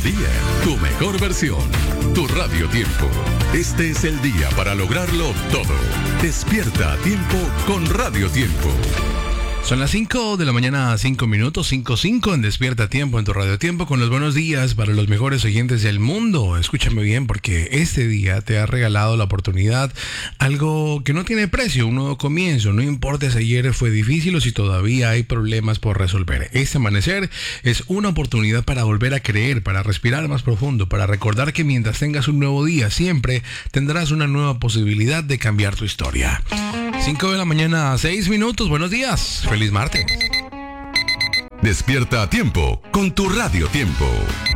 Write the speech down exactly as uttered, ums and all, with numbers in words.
día, tu mejor versión, tu Radio Tiempo. Este es el día para lograrlo todo. Despierta a tiempo con Radio Tiempo. Son las cinco de la mañana, cinco minutos, cinco cinco en Despierta Tiempo en tu Radio Tiempo con los buenos días para los mejores oyentes del mundo. Escúchame bien porque este día te ha regalado la oportunidad, algo que no tiene precio, un nuevo comienzo. No importa si ayer fue difícil o si todavía hay problemas por resolver. Este amanecer es una oportunidad para volver a creer, para respirar más profundo, para recordar que mientras tengas un nuevo día, siempre tendrás una nueva posibilidad de cambiar tu historia. cinco de la mañana, seis minutos. Buenos días. Feliz martes. Despierta a tiempo con tu Radio Tiempo.